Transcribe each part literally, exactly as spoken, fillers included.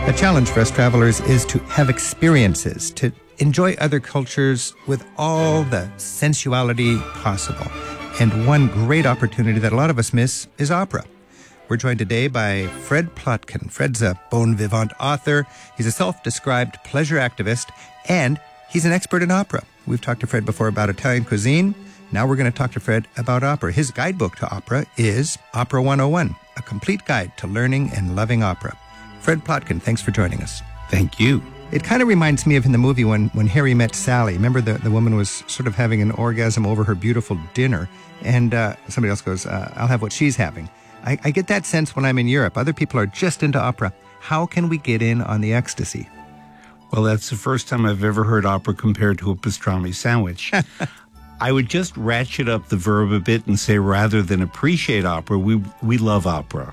A challenge for us travelers is to have experiences, to enjoy other cultures with all the sensuality possible. And one great opportunity that a lot of us miss is opera. We're joined today by Fred Plotkin. Fred's a bon vivant author. He's a self-described pleasure activist, and he's an expert in opera. We've talked to Fred before about Italian cuisine. Now we're going to talk to Fred about opera. His guidebook to opera is Opera one oh one, a complete guide to learning and loving opera. Fred Plotkin, thanks for joining us. Thank you. It kind of reminds me of in the movie when, when Harry met Sally. Remember the, the woman was sort of having an orgasm over her beautiful dinner, and uh, somebody else goes, uh, I'll have what she's having. I, I get that sense when I'm in Europe. Other people are just into opera. How can we get in on the ecstasy? Well, that's the first time I've ever heard opera compared to a pastrami sandwich. I would just ratchet up the verb a bit and say rather than appreciate opera, we we love opera.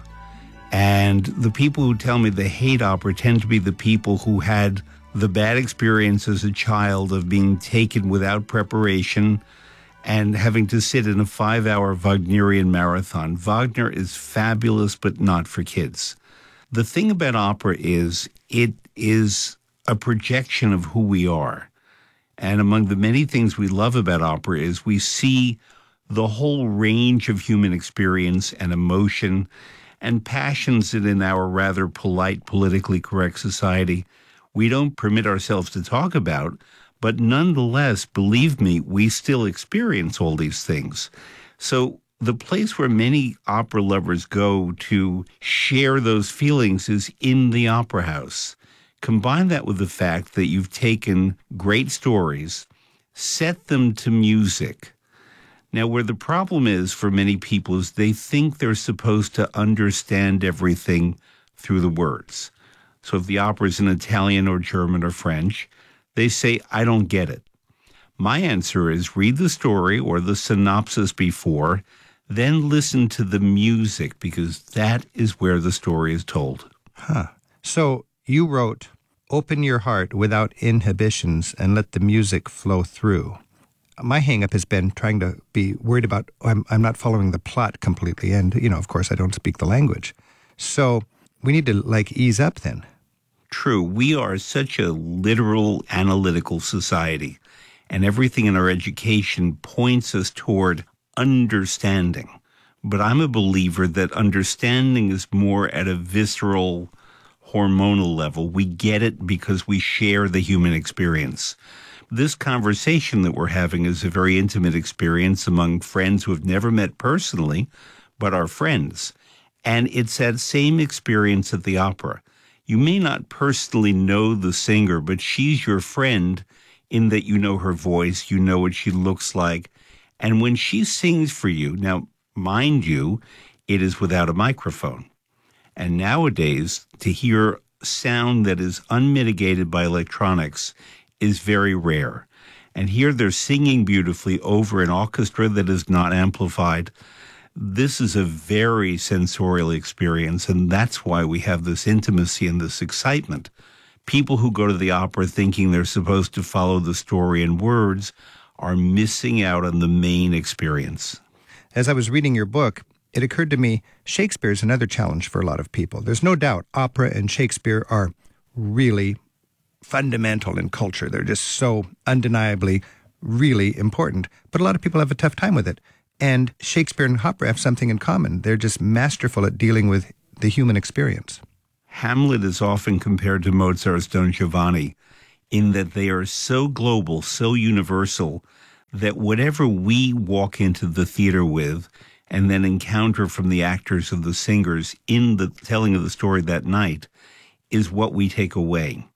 And the people who tell me they hate opera tend to be the people who had the bad experience as a child of being taken without preparation and having to sit in a five-hour Wagnerian marathon. Wagner is fabulous, but not for kids. The thing about opera is it is a projection of who we are. And among the many things we love about opera is we see the whole range of human experience and emotion and passions that in our rather polite, politically correct society we don't permit ourselves to talk about, but nonetheless, believe me, we still experience all these things. So the place where many opera lovers go to share those feelings is in the opera house. Combine that with the fact that you've taken great stories, set them to music. Now, where the problem is for many people is they think they're supposed to understand everything through the words. So if the opera is in Italian or German or French, they say, I don't get it. My answer is read the story or the synopsis before, then listen to the music, because that is where the story is told. Huh. So you wrote, open your heart without inhibitions and let the music flow through. My hang-up has been trying to be worried about, oh, I'm, I'm not following the plot completely. And, you know, of course, I don't speak the language. So we need to, like, ease up then. True. We are such a literal, analytical society, and everything in our education points us toward understanding. But I'm a believer that understanding is more at a visceral, hormonal level. We get it because we share the human experience. This conversation that we're having is a very intimate experience among friends who have never met personally, but are friends. And it's that same experience at the opera. You may not personally know the singer, but she's your friend in that you know her voice, you know what she looks like. And when she sings for you, now, mind you, it is without a microphone. And nowadays, to hear sound that is unmitigated by electronics is very rare. And here they're singing beautifully over an orchestra that is not amplified. This is a very sensorial experience, and that's why we have this intimacy and this excitement. People who go to the opera thinking they're supposed to follow the story in words are missing out on the main experience. As I was reading your book, it occurred to me Shakespeare's another challenge for a lot of people. There's no doubt opera and Shakespeare are really fundamental in culture. They're just so undeniably really important. But a lot of people have a tough time with it. And Shakespeare and opera have something in common. They're just masterful at dealing with the human experience. Hamlet is often compared to Mozart's Don Giovanni in that they are so global, so universal, that whatever we walk into the theater with and then encounter from the actors and the singers in the telling of the story that night is what we take away.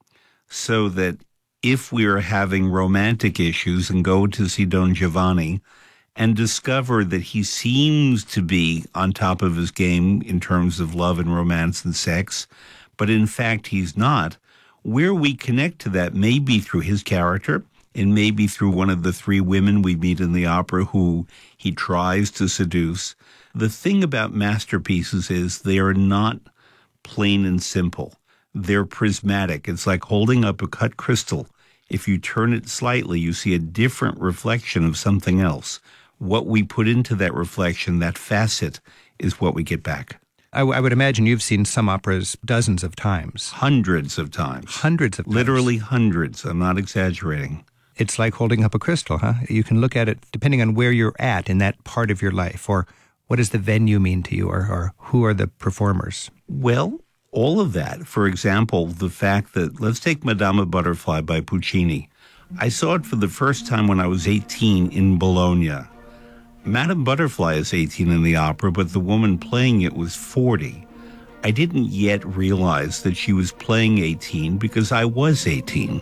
So that if we are having romantic issues and go to see Don Giovanni and discover that he seems to be on top of his game in terms of love and romance and sex, but in fact he's not, where we connect to that may be through his character and maybe through one of the three women we meet in the opera who he tries to seduce. The thing about masterpieces is they are not plain and simple. They're prismatic. It's like holding up a cut crystal. If you turn it slightly, you see a different reflection of something else. What we put into that reflection, that facet, is what we get back. I, w- I would imagine you've seen some operas dozens of times. Hundreds of times. Hundreds of times. Literally hundreds. I'm not exaggerating. It's like holding up a crystal, huh? You can look at it depending on where you're at in that part of your life, or what does the venue mean to you, or, or who are the performers? Well, all of that. For example, the fact that, let's take Madama Butterfly by Puccini. I saw it for the first time when I was eighteen in Bologna. Madame Butterfly is eighteen in the opera, but the woman playing it was forty. I didn't yet realize that she was playing eighteen because I was eighteen.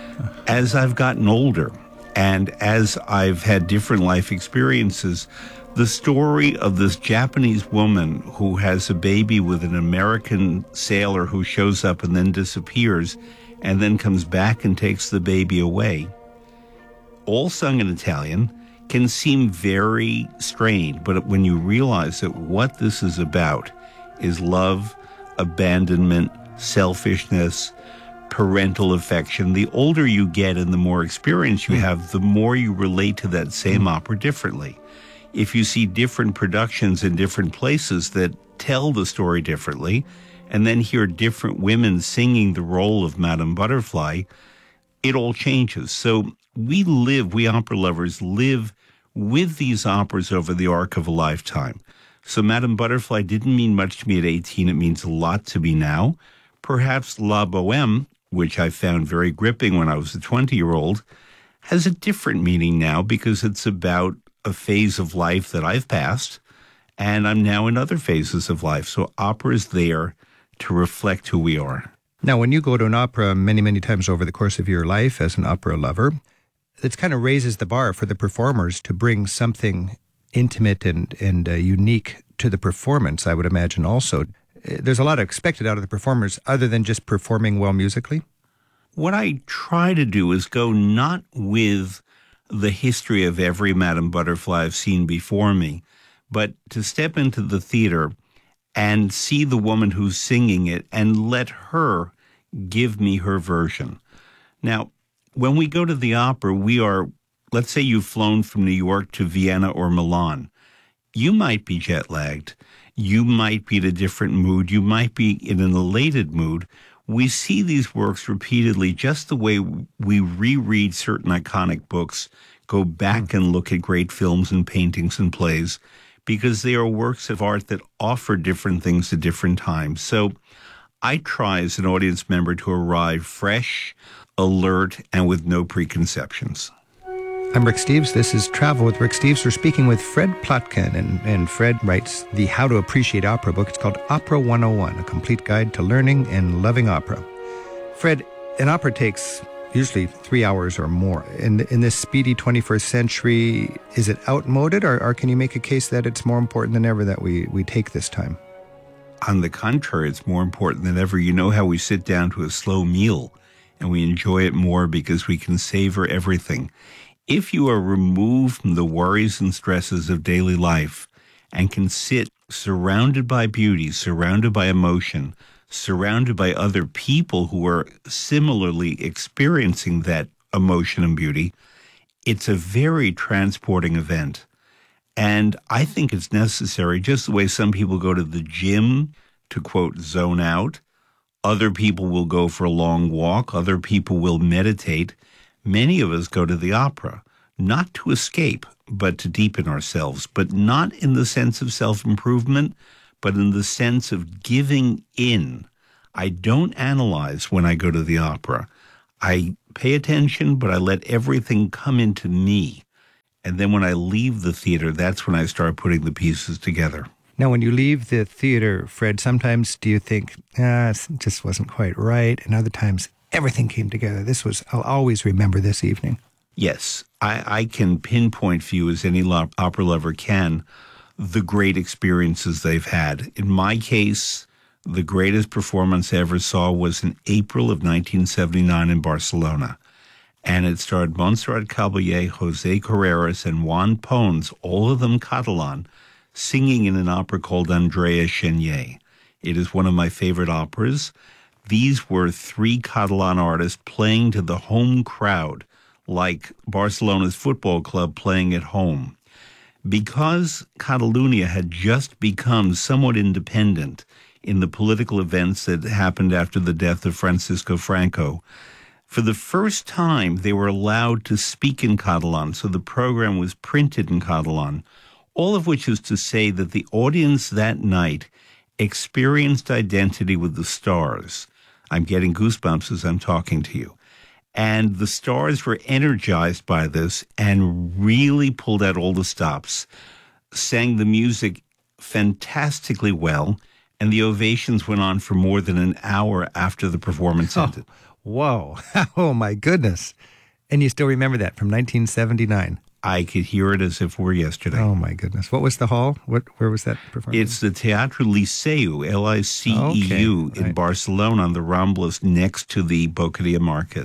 As I've gotten older and as I've had different life experiences, the story of this Japanese woman who has a baby with an American sailor who shows up and then disappears and then comes back and takes the baby away, all sung in Italian, can seem very strained. But when you realize that what this is about is love, abandonment, selfishness, parental affection, the older you get and the more experience you have, the more you relate to that same opera differently. If you see different productions in different places that tell the story differently, and then hear different women singing the role of Madame Butterfly, it all changes. So we live, we opera lovers live with these operas over the arc of a lifetime. So Madame Butterfly didn't mean much to me at eighteen. It means a lot to me now. Perhaps La Bohème, which I found very gripping when I was a twenty-year-old, has a different meaning now because it's about a phase of life that I've passed, and I'm now in other phases of life. So opera is there to reflect who we are. Now, when you go to an opera many, many times over the course of your life as an opera lover, it kind of raises the bar for the performers to bring something intimate and, and uh, unique to the performance, I would imagine also. There's a lot expected out of the performers other than just performing well musically. What I try to do is go not with the history of every Madame Butterfly I've seen before me, but to step into the theater and see the woman who's singing it and let her give me her version. Now, when we go to the opera, we are, let's say you've flown from New York to Vienna or Milan. You might be jet-lagged. You might be in a different mood. You might be in an elated mood. We see these works repeatedly just the way we reread certain iconic books, go back and look at great films and paintings and plays, because they are works of art that offer different things at different times. So I try as an audience member to arrive fresh, alert, and with no preconceptions. I'm Rick Steves. This is Travel with Rick Steves. We're speaking with Fred Plotkin, and, and Fred writes the How to Appreciate Opera book. It's called Opera one oh one, a complete guide to learning and loving opera. Fred, an opera takes usually three hours or more. In, in this speedy twenty-first century, is it outmoded, or, or can you make a case that it's more important than ever that we, we take this time? On the contrary, it's more important than ever. You know how we sit down to a slow meal and we enjoy it more because we can savor everything. If you are removed from the worries and stresses of daily life and can sit surrounded by beauty, surrounded by emotion, surrounded by other people who are similarly experiencing that emotion and beauty, it's a very transporting event. And I think it's necessary, just the way some people go to the gym to, quote, zone out. Other people will go for a long walk. Other people will meditate. Many of us go to the opera, not to escape, but to deepen ourselves, but not in the sense of self-improvement, but in the sense of giving in. I don't analyze when I go to the opera. I pay attention, but I let everything come into me. And then when I leave the theater, that's when I start putting the pieces together. Now, when you leave the theater, Fred, sometimes do you think, ah, it just wasn't quite right? And other times, everything came together. This was, I'll always remember this evening. Yes, I, I can pinpoint for you, as any lo- opera lover can, the great experiences they've had. In my case, the greatest performance I ever saw was in April of nineteen seventy-nine in Barcelona. And it starred Montserrat Caballé, José Carreras, and Juan Pons, all of them Catalan, singing in an opera called Andrea Chenier. It is one of my favorite operas. These were three Catalan artists playing to the home crowd, like Barcelona's football club playing at home. Because Catalunya had just become somewhat independent in the political events that happened after the death of Francisco Franco, for the first time they were allowed to speak in Catalan, so the program was printed in Catalan, all of which is to say that the audience that night experienced identity with the stars. I'm getting goosebumps as I'm talking to you. And the stars were energized by this and really pulled out all the stops, sang the music fantastically well, and the ovations went on for more than an hour after the performance Oh, ended. whoa. Oh, my goodness. And you still remember that from nineteen seventy-nine? I could hear it as if it were yesterday. Oh, my goodness. What was the hall? What? Where was that performance? It's the Teatro Liceu, L I C E U, Okay, in right. Barcelona on the Ramblas next to the Bocadia Market.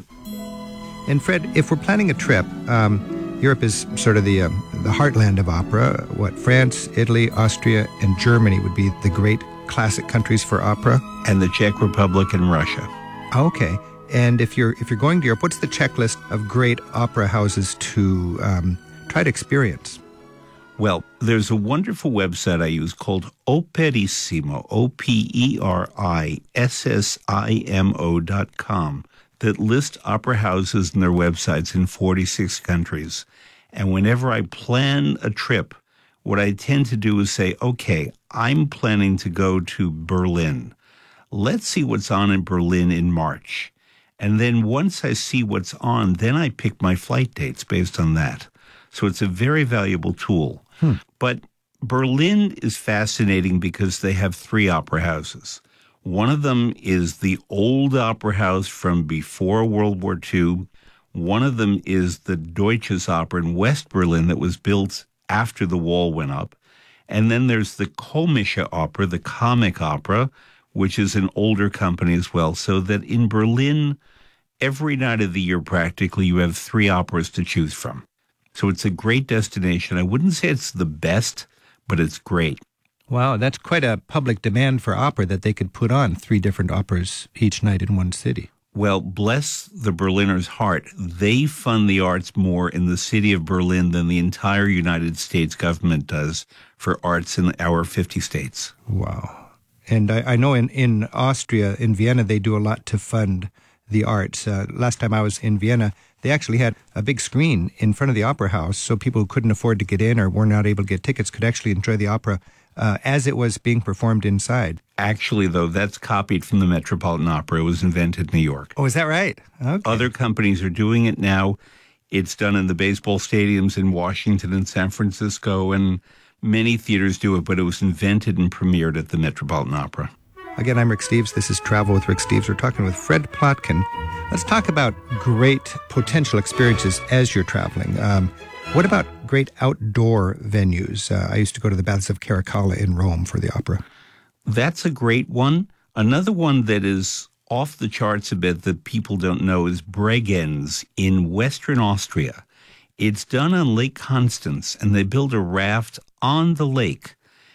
And Fred, if we're planning a trip, um, Europe is sort of the um, the heartland of opera. What, France, Italy, Austria, and Germany would be the great classic countries for opera? And the Czech Republic and Russia. Okay. And if you're if you're going to Europe, what's the checklist of great opera houses to um, try to experience? Well, there's a wonderful website I use called Operissimo, O P E R I S S I M O dot com, that lists opera houses and their websites in forty-six countries. And whenever I plan a trip, what I tend to do is say, okay, I'm planning to go to Berlin. Let's see what's on in Berlin in March. And then once I see what's on, then I pick my flight dates based on that. So it's a very valuable tool. Hmm. But Berlin is fascinating because they have three opera houses. One of them is the old opera house from before World War Two. One of them is the Deutsches Oper in West Berlin that was built after the wall went up. And then there's the Komische Oper, the comic opera, which is an older company as well. So that in Berlin, every night of the year practically, you have three operas to choose from. So it's a great destination. I wouldn't say it's the best, but it's great. Wow, that's quite a public demand for opera that they could put on three different operas each night in one city. Well, bless the Berliners' heart. They fund the arts more in the city of Berlin than the entire United States government does for arts in our fifty states. Wow. And I, I know in, in Austria, in Vienna, they do a lot to fund the arts. Uh, last time I was in Vienna, they actually had a big screen in front of the opera house, so people who couldn't afford to get in or were not able to get tickets could actually enjoy the opera uh, as it was being performed inside. Actually, though, that's copied from the Metropolitan Opera. It was invented in New York. Oh, is that right? Okay. Other companies are doing it now. It's done in the baseball stadiums in Washington and San Francisco, and many theaters do it, but it was invented and premiered at the Metropolitan Opera. Again, I'm Rick Steves. This is Travel with Rick Steves. We're talking with Fred Plotkin. Let's talk about great potential experiences as you're traveling. Um, what about great outdoor venues? Uh, I used to go to the Baths of Caracalla in Rome for the opera. That's a great one. Another one that is off the charts a bit that people don't know is Bregenz in Western Austria. It's done on Lake Constance, and they build a raft on the lake.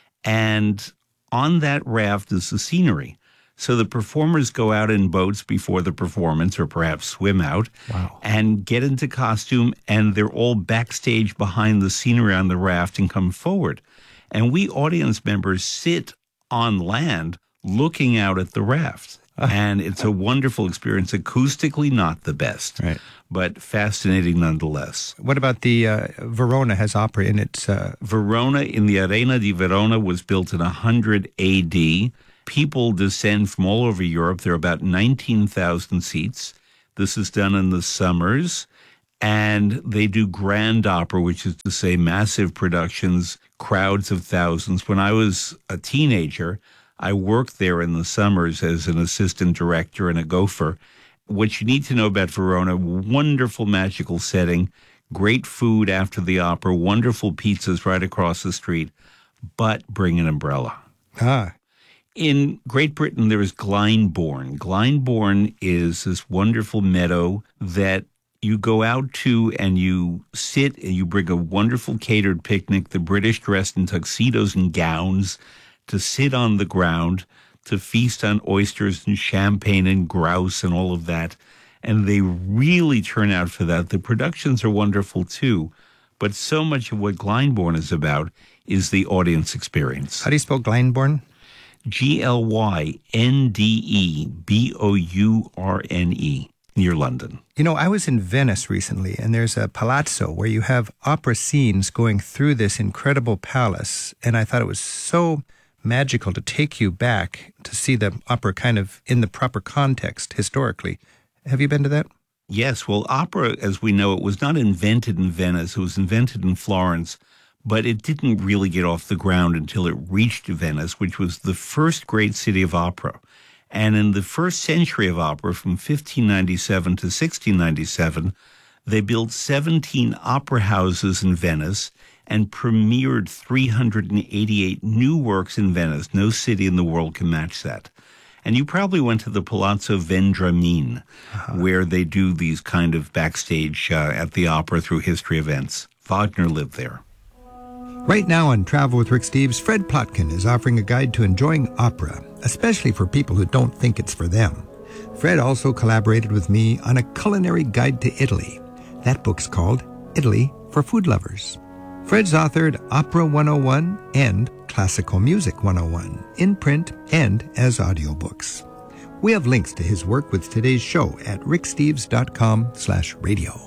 And on that raft is the scenery. So the performers go out in boats before the performance, or perhaps swim out, Wow. and get into costume, and they're all backstage behind the scenery on the raft and come forward. And we audience members sit on land looking out at the raft. And it's a wonderful experience. Acoustically, not the best, Right. but fascinating nonetheless. What about the uh, Verona has opera in its... Uh, Verona, in the Arena di Verona, was built in one hundred A D. People descend from all over Europe. There are about nineteen thousand seats. This is done in the summers. And they do grand opera, which is to say massive productions, crowds of thousands. When I was a teenager, I worked there in the summers as an assistant director and a gopher. What you need to know about Verona, wonderful magical setting, great food after the opera, wonderful pizzas right across the street, but bring an umbrella. ah, In Great Britain, there is Glyndebourne. Glyndebourne is this wonderful meadow that you go out to and you sit and you bring a wonderful catered picnic, the British dressed in tuxedos and gowns, to sit on the ground, to feast on oysters and champagne and grouse and all of that. And they really turn out for that. The productions are wonderful too. But so much of what Glyndebourne is about is the audience experience. How do you spell Glyndebourne? G L Y N D E B O U R N E, near London. You know, I was in Venice recently, and there's a palazzo where you have opera scenes going through this incredible palace, and I thought it was so magical to take you back to see the opera kind of in the proper context historically. Have you been to that? Yes, well, opera, as we know, it was not invented in Venice. It was invented in Florence, but it didn't really get off the ground until it reached Venice, which was the first great city of opera. And in the first century of opera, from fifteen ninety-seven to sixteen ninety-seven, they built seventeen opera houses in Venice and premiered three hundred eighty-eight new works in Venice. No city in the world can match that. And you probably went to the Palazzo Vendramin, uh-huh. where they do these kind of backstage uh, at the opera through history events. Wagner lived there. Right now on Travel with Rick Steves, Fred Plotkin is offering a guide to enjoying opera, especially for people who don't think it's for them. Fred also collaborated with me on a culinary guide to Italy. That book's called Italy for Food Lovers. Fred's authored Opera one oh one and Classical Music one oh one in print and as audiobooks. We have links to his work with today's show at ricksteves.com slash radio.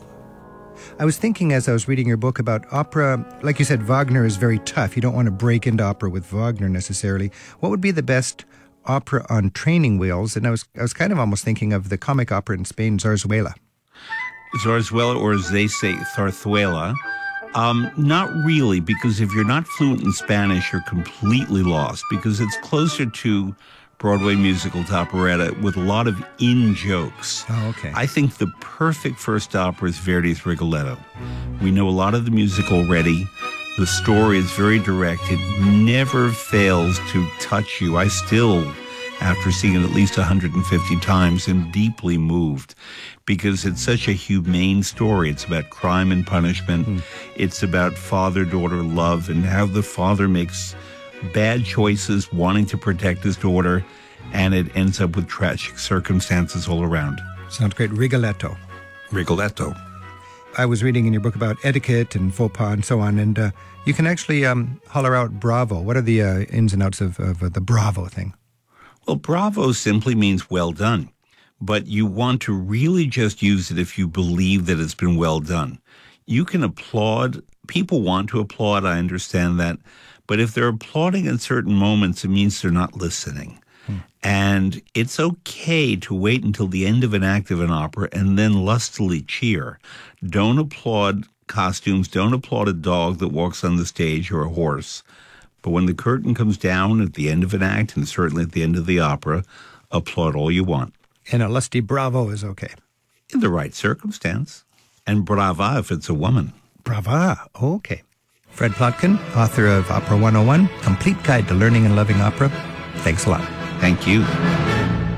I was thinking as I was reading your book about opera, like you said, Wagner is very tough. You don't want to break into opera with Wagner necessarily. What would be the best opera on training wheels? And I was I was kind of almost thinking of the comic opera in Spain, Zarzuela. Zarzuela, or as they say, Zarzuela. Um, not really, because if you're not fluent in Spanish, you're completely lost, because it's closer to Broadway musical to operetta with a lot of in-jokes. Oh, okay. I think the perfect first opera is Verdi's Rigoletto. We know a lot of the music already. The story is very direct. It never fails to touch you. I still, after seeing it at least one hundred fifty times, am deeply moved because it's such a humane story. It's about crime and punishment. Mm. It's about father-daughter love and how the father makes bad choices, wanting to protect his daughter, and it ends up with tragic circumstances all around. Sounds great. Rigoletto. Rigoletto. I was reading in your book about etiquette and faux pas and so on, and uh, you can actually um, holler out bravo. What are the uh, ins and outs of, of uh, the bravo thing? Well, bravo simply means well done, but you want to really just use it if you believe that it's been well done. You can applaud. People want to applaud. I understand that. But if they're applauding in certain moments, it means they're not listening. Hmm. And it's okay to wait until the end of an act of an opera and then lustily cheer. Don't applaud costumes. Don't applaud a dog that walks on the stage or a horse. But when the curtain comes down at the end of an act, and certainly at the end of the opera, applaud all you want. And a lusty bravo is okay. In the right circumstance. And brava if it's a woman. Brava. Okay. Fred Plotkin, author of Opera one oh one, Complete Guide to Learning and Loving Opera. Thanks a lot. Thank you.